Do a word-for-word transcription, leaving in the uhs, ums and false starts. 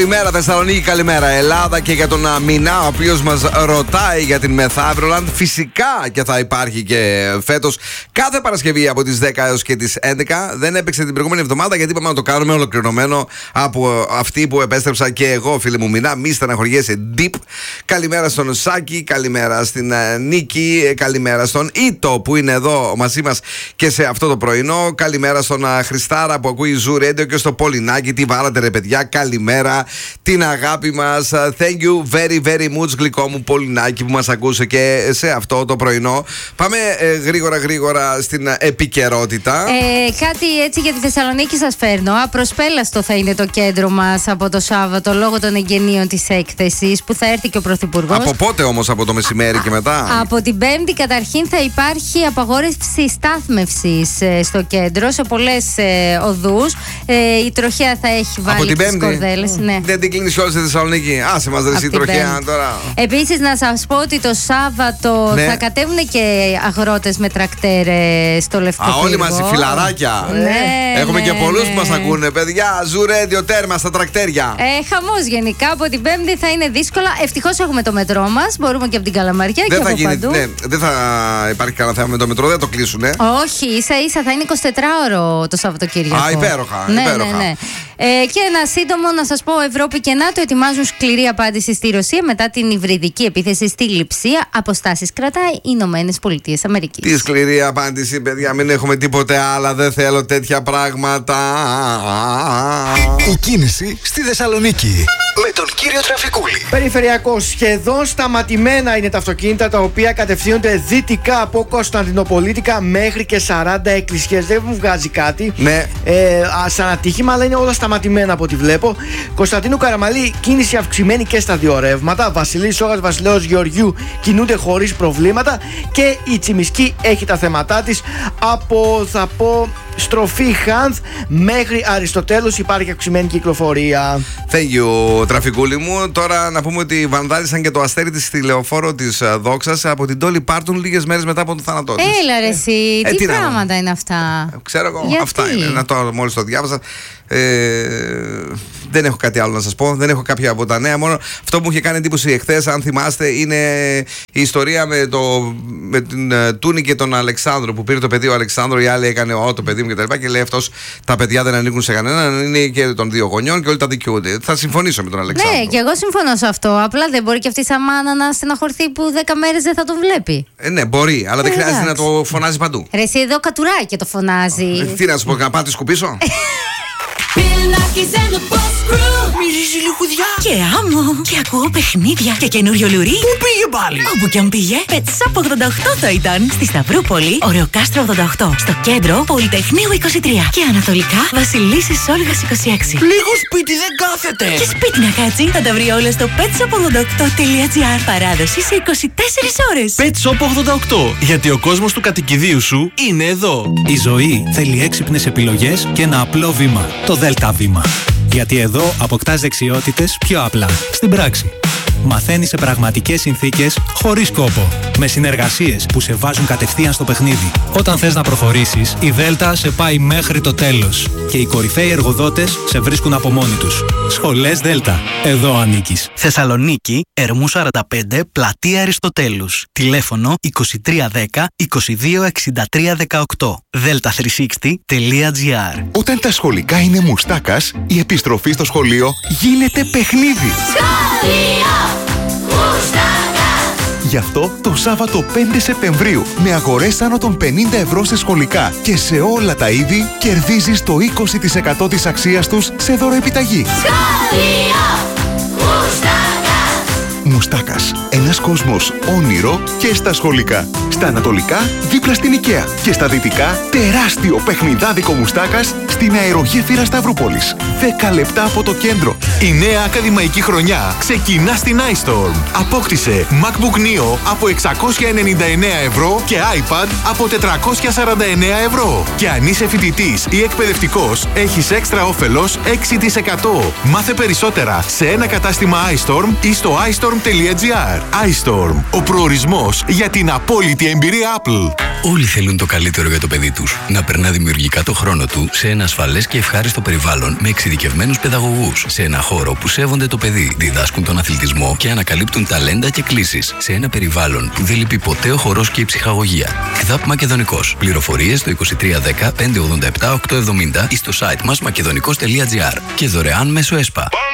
Καλημέρα Θεσσαλονίκη, καλημέρα Ελλάδα, και για τον Μινά, ο οποίος μας ρωτάει για την Μεθαύριολαντ. Φυσικά και θα υπάρχει και φέτος κάθε Παρασκευή από τις δέκα έως και τις έντεκα. Δεν έπαιξε την προηγούμενη εβδομάδα γιατί είπαμε να το κάνουμε ολοκληρωμένο από αυτή που επέστρεψα και εγώ, φίλε μου Μινά. Μη στεναχωριέσαι, deep. Καλημέρα στον Σάκη, καλημέρα στην Νίκη, καλημέρα στον Ήτο που είναι εδώ μαζί μας και σε αυτό το πρωινό. Καλημέρα στον Χριστάρα που ακούει Ζου Radio και στο Πολυνάκι. Τι βάλατε ρε παιδιά, καλημέρα. Την αγάπη μας. Thank you very very much, γλυκό μου Πολυνάκι που μας ακούσε και σε αυτό το πρωινό. Πάμε ε, γρήγορα γρήγορα στην επικαιρότητα. Ε, κάτι έτσι για τη Θεσσαλονίκη σας φέρνω. Απροσπέλαστο θα είναι το κέντρο μας από το Σάββατο λόγω των εγγενείων της έκθεσης που θα έρθει και ο Πρωθυπουργός. Από πότε όμως, από το μεσημέρι και μετά? Από την Πέμπτη καταρχήν θα υπάρχει απαγόρευση στάθμευσης ε, στο κέντρο σε πολλές ε, οδούς. Ε, η τροχέα θα έχει βάλει τις κορδέλες. Ναι. Δεν την κλείνεις όλη στη Θεσσαλονίκη. Άσε μας ρε εσύ τροχέα τώρα. Επίσης να σας πω ότι το Σάββατο ναι. θα κατέβουν και αγρότες με τρακτέρ στο Λευκό Πύργο. Α, όλοι μαζί φιλαράκια. Ναι, Έχουμε ναι, και πολλούς ναι. που μας ακούνε. Παιδιά, Ζου Radio, τέρμα στα τρακτέρια. Ε, χαμός γενικά. Από την Πέμπτη θα είναι δύσκολα. Ευτυχώς έχουμε το μετρό μας. Μπορούμε και από την Καλαμαριά δεν και θα από γίνει, παντού. Ναι, δεν θα υπάρχει κανένα θέμα με το μετρό, δεν το κλείσουνε. Όχι, ίσα ίσα θα είναι εικοσιτετράωρο το Σαββατοκύριακο. Α, υπέροχα. Ναι, υπέροχα. ναι, ναι. Ε, και ένα σύντομο να σας πω: Ευρώπη και ΝΑΤΟ ετοιμάζουν σκληρή απάντηση στη Ρωσία μετά την υβριδική επίθεση στη Λειψία. Αποστάσεις κρατάει οι Ηνωμένες Πολιτείες Αμερικής. Τι σκληρή απάντηση, παιδιά, μην έχουμε τίποτε άλλα. Δεν θέλω τέτοια πράγματα. Η κίνηση στη Θεσσαλονίκη με τον κύριο Τραφικούλη. Περιφερειακό, σχεδόν σταματημένα είναι τα αυτοκίνητα τα οποία κατευθύνονται δυτικά από Κωνσταντινοπολίτικα μέχρι και σαράντα εκκλησίες. Δεν μου βγάζει κάτι. Ναι. Ε, σαν ατύχημα, αλλά είναι όλα σταματημένα από ό,τι βλέπω. Κωνσταντίνου Καραμαλή, κίνηση αυξημένη και στα δύο ρεύματα. Βασιλής Σόγας, Βασιλέως Γεωργιού κινούνται χωρίς προβλήματα. Και η Τσιμισκή έχει τα θέματά της. Από, θα πω, στροφή Χάνθ μέχρι Αριστοτέλους υπάρχει αυξημένη κυκλοφορία. Thank you, Τραφικούλη μου. Τώρα να πούμε ότι βανδάλισαν και το αστέρι της στη λεωφόρο της Δόξας από την Τόλι Πάρτουν λίγες μέρες μετά από τον θάνατό της. Έλα ρε εσύ, ε, τι, τι πράγματα είναι αυτά? Ξέρω εγώ, γιατί? Αυτά είναι. Να το, μόλις το διάβασα. Ε, δεν έχω κάτι άλλο να σας πω. Δεν έχω κάποια από τα νέα. Μόνο αυτό που μου είχε κάνει εντύπωση εχθές, αν θυμάστε, είναι η ιστορία με, το, με την uh, Τούνη και τον Αλεξάνδρο που πήρε το παιδί ο Αλεξάνδρο. Η άλλη έκανε ο το παιδί μου κτλ. Και, και λέει αυτός τα παιδιά δεν ανήκουν σε κανέναν. Είναι και των δύο γονιών και όλοι τα δικαιούνται. Θα συμφωνήσω με τον Αλεξάνδρο. Ναι, και εγώ συμφωνώ σε αυτό. Απλά δεν μπορεί και αυτή σαν μάνα να στεναχωρθεί που δέκα μέρες δεν θα τον βλέπει. Ε, ναι, μπορεί, αλλά δεν χρειάζεται να το φωνάζει παντού. Ρε εσύ εδώ κατουράκι το φωνάζει. Ε, τι να σου πω, να πάω τη σκουπίσω. Μυρίζει λιχουδιά και άμμο και ακούω παιχνίδια και καινούριο λουρί. Πού πήγε πάλι? Όπου κι αν πήγε, Πετσάπ ογδόντα οκτώ θα ήταν. Στη Σταυρούπολη, Ωρεοκάστρο ογδόντα οκτώ. Στο κέντρο, Πολυτεχνείου είκοσι τρία. Και ανατολικά, Βασιλίσσης Όλγας είκοσι έξι. Λίγο σπίτι δεν κάθεται. Και σπίτι να κάτσει, θα τα βρει όλα στο πετσάπ ογδόντα οκτώ τελεία τζι άρ. Παράδοση σε είκοσι τέσσερις ώρες. Pet-Shop ογδόντα οκτώ. Γιατί ο κόσμος του κατοικιδίου σου είναι εδώ. Η ζωή θέλει έξυπνες επιλογές και ένα απλό βήμα. Το ΔΕΛΤΑ βήμα. Γιατί εδώ αποκτάς δεξιότητες πιο απλά, στην πράξη. Μαθαίνεις σε πραγματικές συνθήκες, χωρίς κόπο. Με συνεργασίες που σε βάζουν κατευθείαν στο παιχνίδι. Όταν θες να προχωρήσεις, η Δέλτα σε πάει μέχρι το τέλος. Και οι κορυφαίοι εργοδότες σε βρίσκουν από μόνοι τους. Σχολές Δέλτα. Εδώ ανήκεις. Θεσσαλονίκη, Ερμού σαράντα πέντε, Πλατεία Αριστοτέλους. Τηλέφωνο είκοσι τρία δέκα είκοσι δύο εξήντα τρία δεκαοκτώ. δέλτα τριακόσια εξήντα τελεία τζι άρ. Όταν τα σχολικά είναι μουστάκας, η επιστροφή στο σχολείο γίνεται παιχνίδι. Γι' αυτό το Σάββατο πέντε Σεπτεμβρίου με αγορές άνω των πενήντα ευρώ σε σχολικά και σε όλα τα είδη κερδίζεις το είκοσι τοις εκατό της αξίας τους σε δωροεπιταγή. Μουστάκας. Ένας κόσμος όνειρο και στα σχολικά. Στα ανατολικά, δίπλα στην IKEA. Και στα δυτικά, τεράστιο παιχνιδάδικο Μουστάκας στην αερογέφυρα Σταυρούπολης. δέκα λεπτά από το κέντρο. Η νέα ακαδημαϊκή χρονιά ξεκινά στην iStorm. Απόκτησε MacBook Neo από εξακόσια ενενήντα εννέα ευρώ και iPad από τετρακόσια σαράντα εννέα ευρώ. Και αν είσαι φοιτητής ή εκπαιδευτικός, έχεις έξτρα όφελος έξι τοις εκατό. Μάθε περισσότερα σε ένα κατάστημα iStorm ή στο i storm τελεία com. τελεία τζι άρ. iStorm, ο προορισμός για την απόλυτη εμπειρία Apple. Όλοι θέλουν το καλύτερο για το παιδί τους. Να περνά δημιουργικά το χρόνο του σε ένα ασφαλές και ευχάριστο περιβάλλον με εξειδικευμένους παιδαγωγούς. Σε ένα χώρο που σέβονται το παιδί, διδάσκουν τον αθλητισμό και ανακαλύπτουν ταλέντα και κλίσεις. Σε ένα περιβάλλον που δεν λείπει ποτέ ο χορός και η ψυχαγωγία. ΚΔΑΠ Μακεδονικός. Πληροφορίες στο είκοσι τρία δέκα πεντακόσια ογδόντα επτά οκτακόσια εβδομήντα ή στο site μας μακεδονικός τελεία τζι άρ και δωρεάν μέσω ΕΣΠΑ.